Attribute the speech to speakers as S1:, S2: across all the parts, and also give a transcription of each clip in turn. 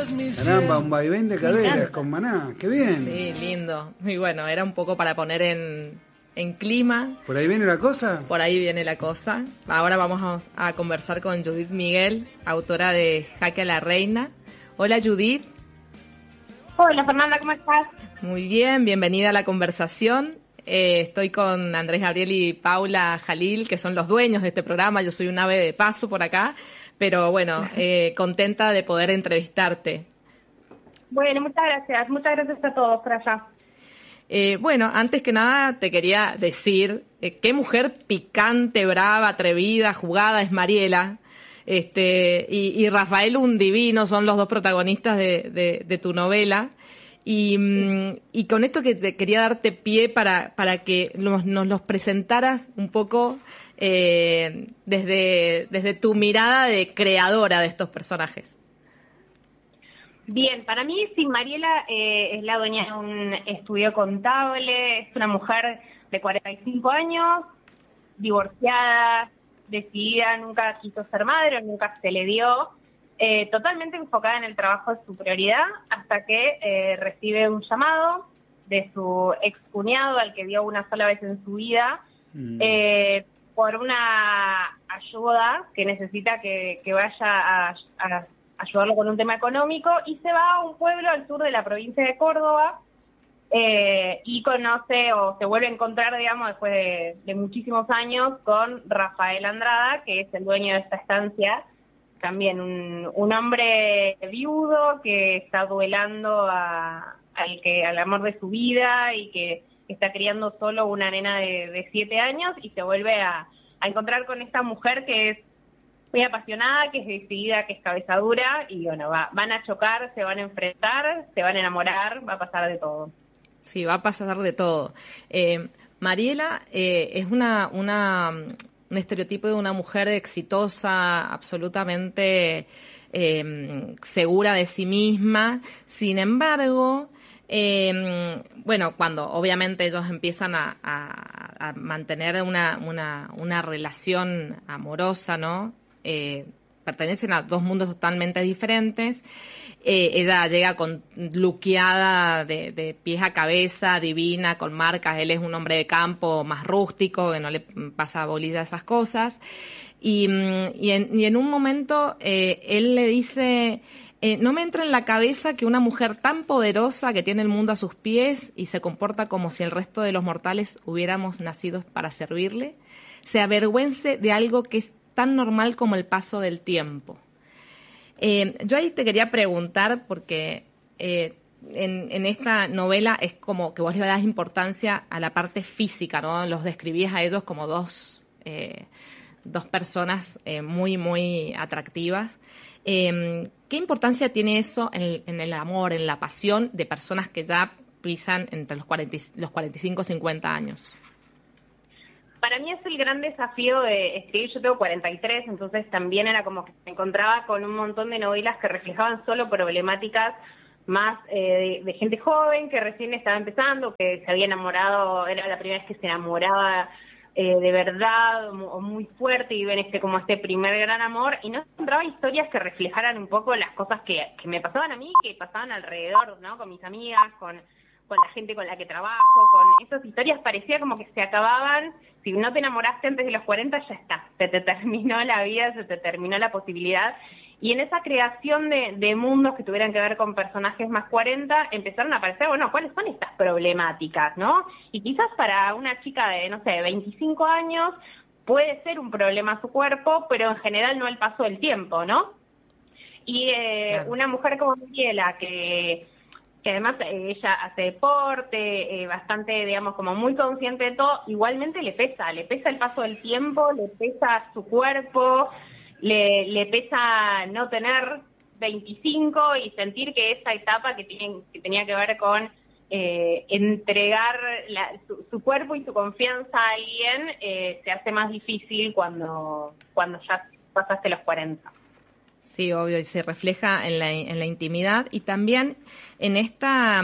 S1: Caramba, un vaivén de caderas con Maná, qué bien.
S2: Sí, lindo. Y bueno, era un poco para poner en clima.
S1: ¿Por ahí viene la cosa?
S2: Por ahí viene la cosa. Ahora vamos a conversar con Judith Miguel, autora de Jaque a la Reina. Hola, Judith.
S3: Hola, Fernanda, ¿cómo estás?
S2: Muy bien, bienvenida a la conversación. Estoy con Andrés Gabriel y Paula Jalil, que son los dueños de este programa. Yo soy un ave de paso por acá, pero bueno, contenta de poder entrevistarte.
S3: Bueno, muchas gracias a todos por allá.
S2: Bueno, antes que nada te quería decir qué mujer picante, brava, atrevida, jugada es Mariela. Y Rafael un divino, son los dos protagonistas de tu novela. Y con esto que te quería darte pie para que nos los presentaras un poco desde tu mirada de creadora de estos personajes.
S3: Bien, para mí, sí, Mariela es la dueña de un estudio contable, es una mujer de 45 años, divorciada, decidida, nunca quiso ser madre, nunca se le dio, totalmente enfocada en el trabajo, es su prioridad, hasta que recibe un llamado de su excuñado, al que vio una sola vez en su vida, por una ayuda que necesita que vaya a ayudarlo con un tema económico, y se va a un pueblo al sur de la provincia de Córdoba y conoce o se vuelve a encontrar, digamos, después de muchísimos años con Rafael Andrada, que es el dueño de esta estancia, también un hombre viudo que está duelando al amor de su vida y que está criando solo una nena de 7 años, y se vuelve a encontrar con esta mujer que es muy apasionada, que es decidida, que es cabeza dura, y bueno, van a chocar, se van a enfrentar, se van a enamorar, va a pasar de todo.
S2: Sí, va a pasar de todo. Mariela es un estereotipo de una mujer exitosa, absolutamente segura de sí misma. Sin embargo, bueno, cuando obviamente ellos empiezan a mantener una relación amorosa, ¿no? Pertenecen a dos mundos totalmente diferentes. Ella llega luqueada de pies a cabeza, divina, con marcas. Él es un hombre de campo más rústico, que no le pasa bolilla a esas cosas. Y en un momento él le dice: no me entra en la cabeza que una mujer tan poderosa, que tiene el mundo a sus pies y se comporta como si el resto de los mortales hubiéramos nacido para servirle, se avergüence de algo que es tan normal como el paso del tiempo. Yo ahí te quería preguntar, porque en esta novela es como que vos le das importancia a la parte física, ¿no? Los describías a ellos como dos personas muy, muy atractivas. ¿Qué importancia tiene eso en el amor, en la pasión de personas que ya pisan entre los 45 y 50 años?
S3: Para mí es el gran desafío de escribir. Yo tengo 43, entonces también era como que me encontraba con un montón de novelas que reflejaban solo problemáticas más de gente joven que recién estaba empezando, que se había enamorado, era la primera vez que se enamoraba de verdad o muy fuerte, y ven como este primer gran amor, y no encontraba historias que reflejaran un poco las cosas que me pasaban a mí, que pasaban alrededor, ¿no? Con mis amigas, con la gente con la que trabajo, con esas historias parecía como que se acababan. Si no te enamoraste antes de los 40, ya está, se te terminó la vida, se te terminó la posibilidad. Y en esa creación de mundos que tuvieran que ver con personajes más 40, empezaron a aparecer, bueno, ¿cuáles son estas problemáticas, no? Y quizás para una chica de, no sé, 25 años, puede ser un problema su cuerpo, pero en general no el paso del tiempo, ¿no? Y claro, una mujer como Mariela, que además ella hace deporte, bastante, digamos, como muy consciente de todo, igualmente le pesa el paso del tiempo, le pesa su cuerpo, le pesa no tener 25 y sentir que esa etapa que tenía que ver con entregar su cuerpo y su confianza a alguien se hace más difícil cuando ya pasaste los 40.
S2: Sí, obvio, y se refleja en la intimidad, y también en esta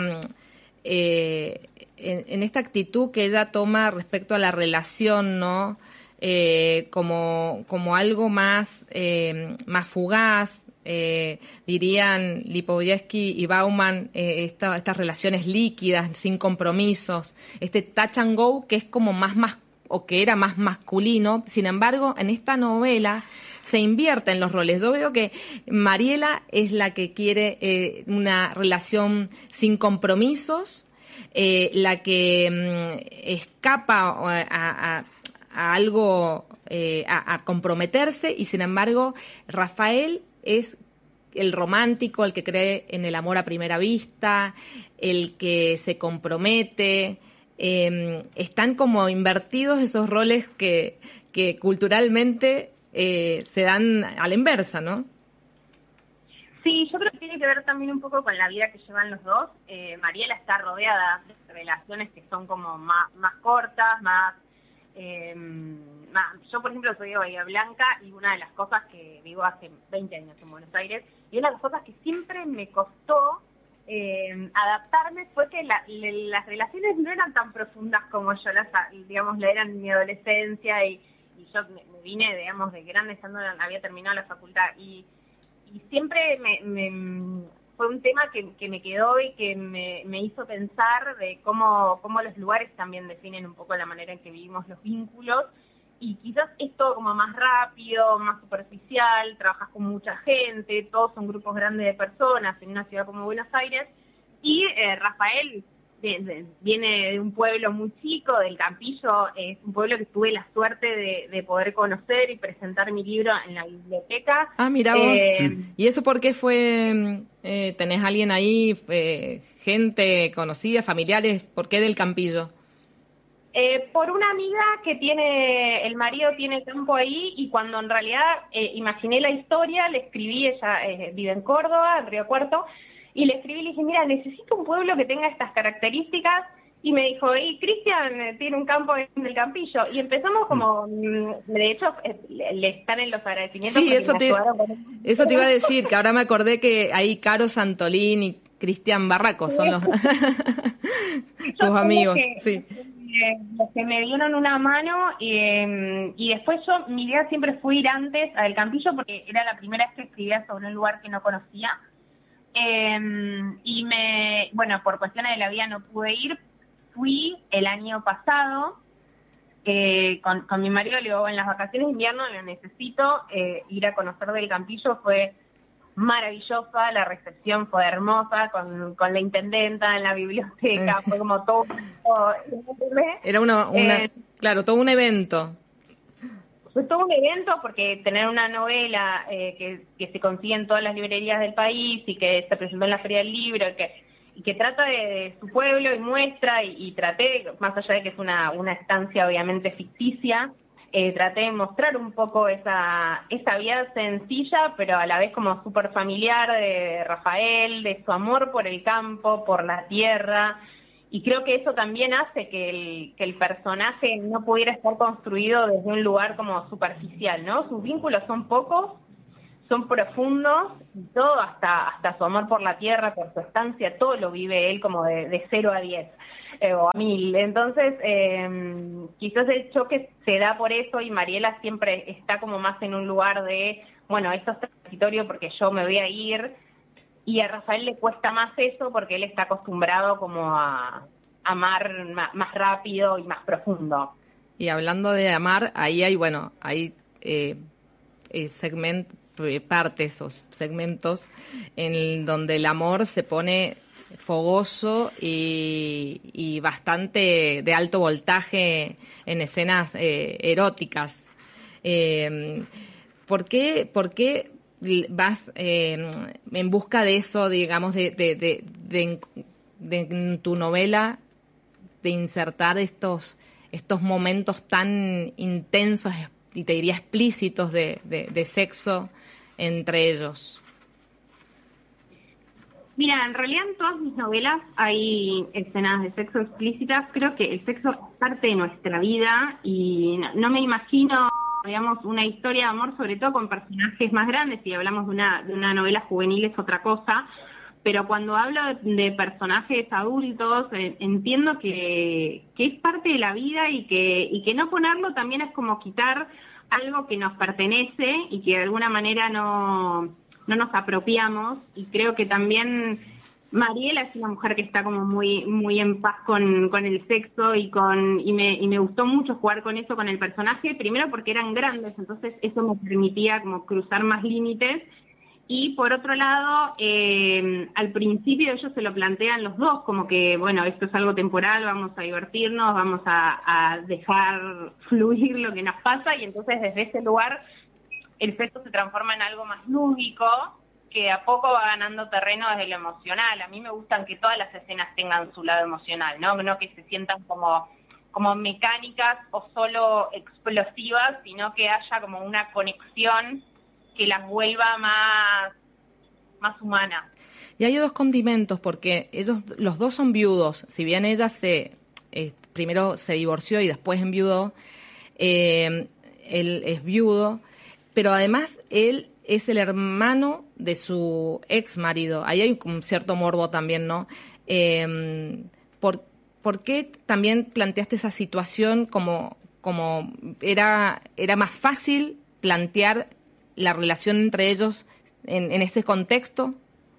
S2: en esta actitud que ella toma respecto a la relación, ¿no? Como algo más fugaz, dirían Lipovetsky y Bauman, estas relaciones líquidas, sin compromisos, este touch and go que es como o que era más masculino. Sin embargo, en esta novela se invierten los roles. Yo veo que Mariela es la que quiere una relación sin compromisos, la que escapa a algo, a comprometerse, y sin embargo Rafael es el romántico, el que cree en el amor a primera vista, el que se compromete. Están como invertidos esos roles que culturalmente se dan a la inversa, ¿no?
S3: Sí, yo creo que tiene que ver también un poco con la vida que llevan los dos. Mariela está rodeada de relaciones que son como más cortas, yo, por ejemplo, soy de Bahía Blanca, y una de las cosas que vivo hace 20 años en Buenos Aires, y una de las cosas que siempre me costó adaptarme fue que las relaciones no eran tan profundas como yo la eran en mi adolescencia, y yo me vine, digamos, de grande, estando había terminado la facultad, y siempre fue un tema que me quedó y que me hizo pensar de cómo los lugares también definen un poco la manera en que vivimos los vínculos, y quizás es todo como más rápido, más superficial, trabajas con mucha gente, todos son grupos grandes de personas en una ciudad como Buenos Aires, y Rafael viene de un pueblo muy chico, del Campillo. Es un pueblo que tuve la suerte de poder conocer y presentar mi libro en la biblioteca.
S2: Ah, mira vos. ¿Y eso por qué fue? ¿Tenés alguien ahí, gente conocida, familiares? ¿Por qué del Campillo?
S3: Por una amiga que el marido tiene campo ahí, y cuando en realidad imaginé la historia, le escribí, ella vive en Córdoba, en Río Cuarto, y le escribí y le dije, mira, necesito un pueblo que tenga estas características, y me dijo, Cristian tiene un campo en el Campillo, y empezamos como, de hecho, le están en los agradecimientos.
S2: Sí, eso te iba a decir, que ahora me acordé que ahí Caro Santolín y Cristian Barraco son los tus amigos, sí.
S3: Los que me dieron una mano, y después mi idea siempre fue ir antes al Campillo, porque era la primera vez que escribía sobre un lugar que no conocía, y bueno, por cuestiones de la vida no pude ir. Fui el año pasado con mi marido, le digo, en las vacaciones de invierno lo necesito ir a conocer del Campillo. Fue maravillosa, la recepción fue hermosa, con la intendenta en la biblioteca, fue como todo
S2: era claro, todo un evento.
S3: Fue todo un evento, porque tener una novela que se consigue en todas las librerías del país y que se presentó en la Feria del Libro, y que trata de su pueblo y muestra, y traté, más allá de que es una estancia obviamente ficticia, traté de mostrar un poco esa vida sencilla, pero a la vez como súper familiar de Rafael, de su amor por el campo, por la tierra, y creo que eso también hace que el personaje no pudiera estar construido desde un lugar como superficial, ¿no? Sus vínculos son pocos, son profundos, y todo, hasta su amor por la tierra, por su estancia, todo lo vive él como de 0 a 10 o a 1000. Entonces, quizás el choque se da por eso, y Mariela siempre está como más en un lugar de, bueno, esto es transitorio porque yo me voy a ir, y a Rafael le cuesta más eso porque él está acostumbrado como a amar más rápido y más profundo.
S2: Y hablando de amar, ahí hay partes o segmentos en donde el amor se pone fogoso y bastante de alto voltaje en escenas eróticas. ¿Por qué vas en busca de eso, digamos, de en tu novela, de insertar estos momentos tan intensos y te diría explícitos de sexo entre ellos?
S3: Mira, en realidad en todas mis novelas hay escenas de sexo explícitas. Creo que el sexo es parte de nuestra vida, y no me imagino, digamos, una historia de amor, sobre todo con personajes más grandes. Si hablamos de una novela juvenil es otra cosa, pero cuando hablo de personajes adultos, entiendo que es parte de la vida, y que no ponerlo también es como quitar algo que nos pertenece y que de alguna manera no nos apropiamos, y creo que también Mariela es una mujer que está como muy en paz con el sexo y me gustó mucho jugar con eso, con el personaje, primero porque eran grandes, entonces eso me permitía como cruzar más límites, y por otro lado, al principio ellos se lo plantean los dos, como que bueno, esto es algo temporal, vamos a divertirnos, vamos a dejar fluir lo que nos pasa, y entonces desde ese lugar el sexo se transforma en algo más lúdico, que a poco va ganando terreno desde lo emocional. A mí me gustan que todas las escenas tengan su lado emocional, no que se sientan como mecánicas o solo explosivas, sino que haya como una conexión que las vuelva más humanas.
S2: Y hay dos condimentos, porque ellos, los dos son viudos. Si bien ella primero se divorció y después enviudó, él es viudo, pero además él es el hermano de su ex marido. Ahí hay un cierto morbo también, ¿no? ¿Por qué también planteaste esa situación como era más fácil plantear la relación entre ellos en ese contexto?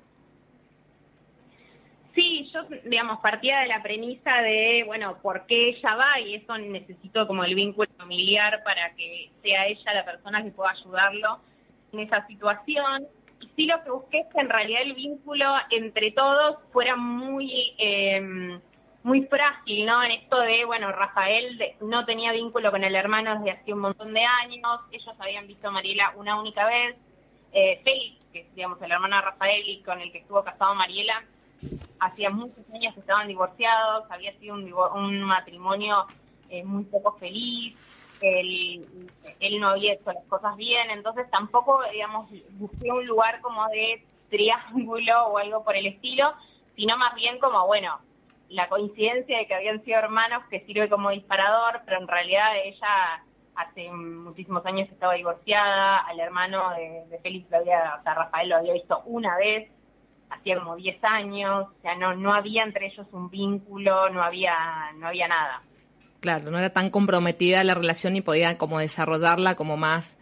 S3: Sí, yo, digamos, partía de la premisa de, bueno, ¿por qué ella va? Y eso necesito como el vínculo familiar para que sea ella la persona que pueda ayudarlo en esa situación. Y sí, lo que busqué es que en realidad el vínculo entre todos fuera muy frágil, ¿no? En esto de, bueno, Rafael no tenía vínculo con el hermano desde hace un montón de años, ellos habían visto a Mariela una única vez, Félix, que es, digamos, el hermano de Rafael y con el que estuvo casado Mariela, hacía muchos años que estaban divorciados, había sido un matrimonio muy poco feliz, él no había hecho las cosas bien, entonces tampoco, digamos, busqué un lugar como de triángulo o algo por el estilo, sino más bien como, bueno, la coincidencia de que habían sido hermanos que sirve como disparador, pero en realidad ella hace muchísimos años estaba divorciada, al hermano de Félix Rafael lo había visto una vez, hacía como 10 años, o sea, no había entre ellos un vínculo, no había nada.
S2: Claro, no era tan comprometida la relación y podían como desarrollarla como más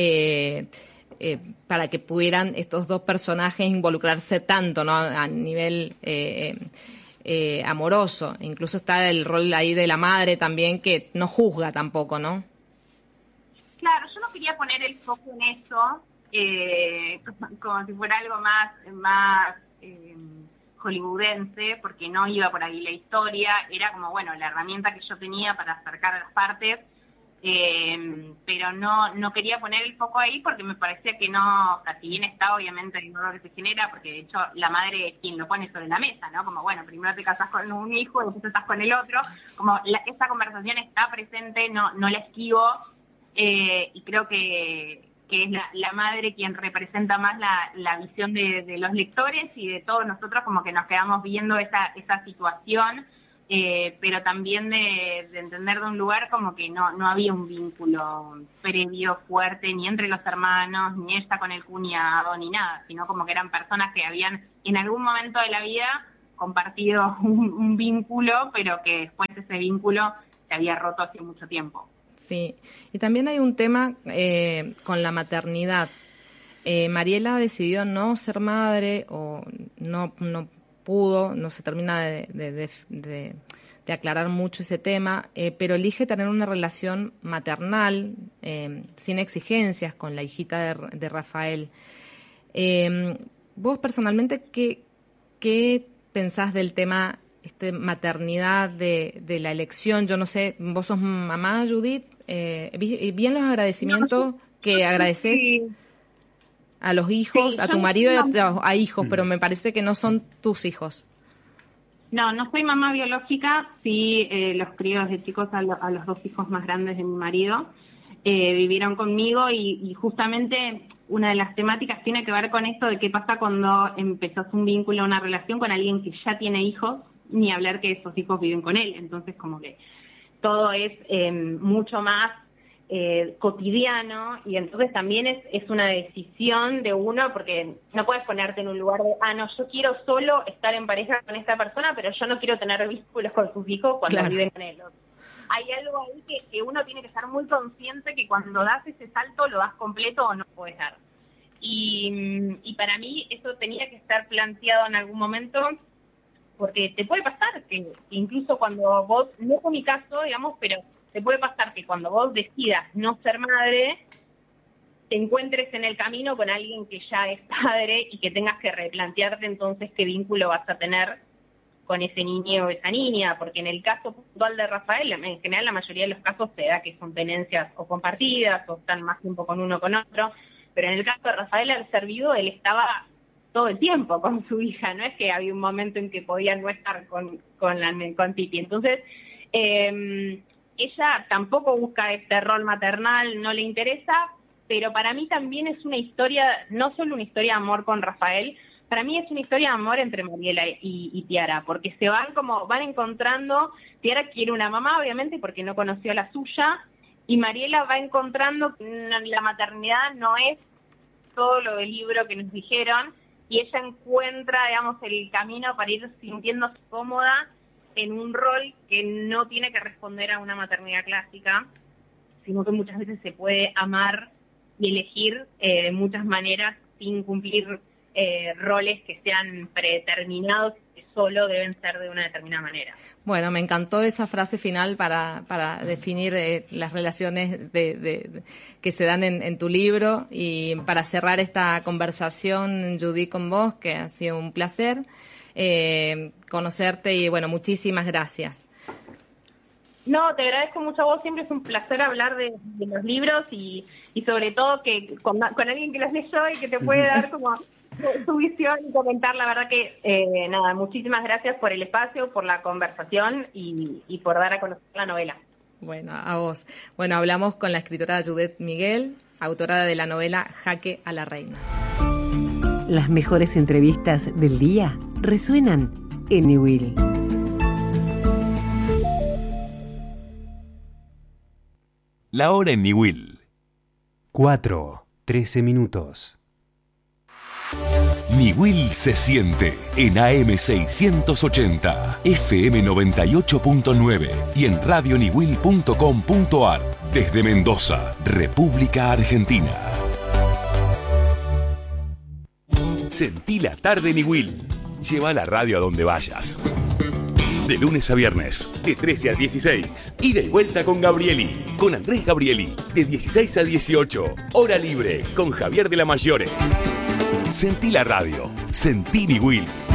S2: para que pudieran estos dos personajes involucrarse tanto, ¿no? A nivel amoroso. Incluso está el rol ahí de la madre también, que no juzga tampoco, ¿no?
S3: Claro, yo no quería poner el foco en eso, como si fuera algo más hollywoodense, porque no iba por ahí la historia, era como, bueno, la herramienta que yo tenía para acercar a las partes, pero no quería poner el foco ahí porque me parecía que no, o sea, si bien está obviamente el dolor que se genera, porque de hecho la madre es quien lo pone sobre la mesa, ¿no? Como, bueno, primero te casas con un hijo y después estás con el otro, como esta conversación está presente, no la esquivo, y creo que es la madre quien representa más la visión de los lectores y de todos nosotros, como que nos quedamos viendo esa situación, pero también de entender de un lugar como que no había un vínculo previo fuerte ni entre los hermanos, ni ella con el cuñado, ni nada, sino como que eran personas que habían en algún momento de la vida compartido un vínculo, pero que después ese vínculo se había roto hace mucho tiempo.
S2: Sí, y también hay un tema con la maternidad. Mariela decidió no ser madre o no pudo, no se termina de aclarar mucho ese tema, pero elige tener una relación maternal sin exigencias con la hijita de Rafael. Vos personalmente, ¿qué pensás del tema maternidad de la elección? Yo no sé, vos sos mamá, Judith, bien los agradecimientos que agradeces a los hijos, a tu marido y a hijos, pero me parece que no son tus hijos.
S3: No soy mamá biológica, sí los crío desde chicos a los dos hijos más grandes de mi marido, vivieron conmigo y justamente una de las temáticas tiene que ver con esto de qué pasa cuando empezás un vínculo, una relación con alguien que ya tiene hijos, ni hablar que esos hijos viven con él, entonces como que todo es mucho más cotidiano y entonces también es una decisión de uno porque no puedes ponerte en un lugar de, no, yo quiero solo estar en pareja con esta persona, pero yo no quiero tener vínculos con sus hijos cuando viven con él. Hay algo ahí que uno tiene que estar muy consciente que cuando das ese salto lo das completo o no puedes dar. Y para mí eso tenía que estar planteado en algún momento, porque te puede pasar que incluso cuando vos, no fue mi caso, digamos, pero te puede pasar que cuando vos decidas no ser madre, te encuentres en el camino con alguien que ya es padre y que tengas que replantearte entonces qué vínculo vas a tener con ese niño o esa niña, porque en el caso puntual de Rafael, en general la mayoría de los casos se da que son tenencias o compartidas o están más tiempo con uno o con otro, pero en el caso de Rafael, al ser vivo, él estaba todo el tiempo con su hija, no es que había un momento en que podía no estar con Titi. Entonces, ella tampoco busca este rol maternal, no le interesa, pero para mí también es una historia, no solo una historia de amor con Rafael, para mí es una historia de amor entre Mariela y Tiara, porque se van encontrando. Tiara quiere una mamá, obviamente, porque no conoció a la suya, y Mariela va encontrando que la maternidad no es todo lo del libro que nos dijeron, y ella encuentra, digamos, el camino para ir sintiéndose cómoda en un rol que no tiene que responder a una maternidad clásica, sino que muchas veces se puede amar y elegir de muchas maneras sin cumplir roles que sean predeterminados, que solo deben ser de una determinada manera.
S2: Bueno, me encantó esa frase final para definir las relaciones que se dan en tu libro, y para cerrar esta conversación, Judy, con vos, que ha sido un placer conocerte, y bueno, muchísimas gracias.
S3: No, te agradezco mucho a vos, siempre es un placer hablar de los libros y sobre todo que con alguien que los leyó y que te puede dar como su visión y comentar. La verdad que, nada, muchísimas gracias por el espacio, por la conversación y por dar a conocer la novela.
S2: Bueno, a vos. Bueno, hablamos con la escritora Judith Miguel, autora de la novela Jaque a la Reina.
S4: Las mejores entrevistas del día resuenan en Niwil.
S5: La hora en Niwil.
S6: 4:13 minutos.
S5: Niwil se siente en AM 680, FM 98.9 y en radioniwil.com.ar desde Mendoza, República Argentina. Sentí la tarde Niwil. Lleva la radio a donde vayas. De lunes a viernes, de 13 a 16. Ida y vuelta con Gabrieli, con Andrés Gabrieli, de 16 a 18. Hora libre, con Javier de la Maggiore. Sentí la radio, sentí Niwil.